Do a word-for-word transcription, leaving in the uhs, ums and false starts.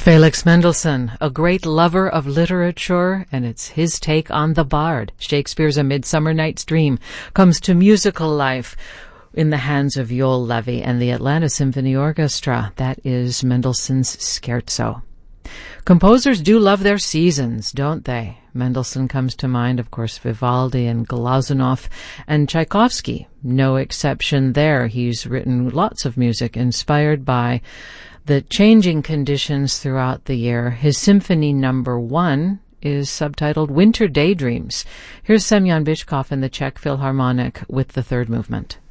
Felix Mendelssohn, a great lover of literature, and it's his take on The Bard. Shakespeare's A Midsummer Night's Dream comes to musical life in the hands of Joel Levy and the Atlanta Symphony Orchestra. That is Mendelssohn's Scherzo. Composers do love their seasons, don't they? Mendelssohn comes to mind, of course, Vivaldi and Glazunov, and Tchaikovsky, no exception there. He's written lots of music inspired by the changing conditions throughout the year. His Symphony Number One is subtitled Winter Daydreams. Here's Semyon Bychkov and the Czech Philharmonic with the third movement.